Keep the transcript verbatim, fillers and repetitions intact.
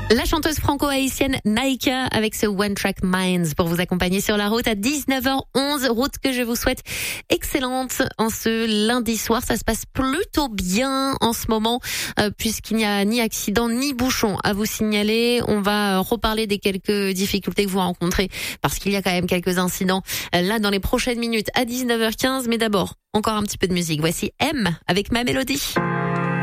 La chanteuse franco-haïtienne Naïka avec ce One Track Minds pour vous accompagner sur la route à dix-neuf heures onze. Route que je vous souhaite excellente en ce lundi soir. Ça se passe plutôt bien en ce moment euh, puisqu'il n'y a ni accident ni bouchon à vous signaler. On va reparler des quelques difficultés que vous rencontrez parce qu'il y a quand même quelques incidents euh, là dans les prochaines minutes à dix-neuf heures quinze. Mais d'abord, encore un petit peu de musique. Voici M avec Ma Mélodie.